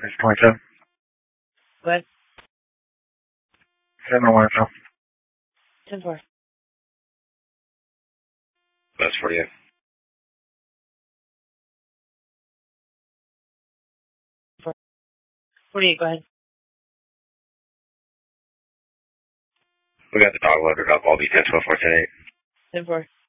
It's 27. What? 701, so. 10-4. That's 48. 48, go ahead. We got the dog loaded up. I'll be 10-12, 410-8. 10-4.